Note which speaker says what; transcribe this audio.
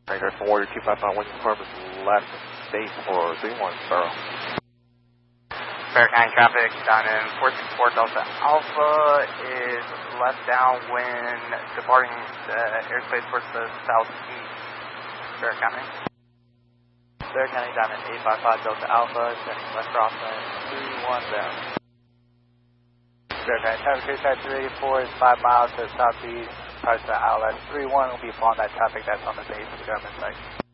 Speaker 1: Radar from Warrior 255, when you confirm is left base for 31 Sparrow.
Speaker 2: Bear County traffic down in 464 Delta Alpha is left down when departing airspace towards the southeast. Bear County.
Speaker 3: Bear County down in 855 Delta Alpha, sending left crosswind 31 down. Bear County traffic side 384 is 5 miles to the southeast, parts of ILS 31 will be following that traffic that's on the base of the government site.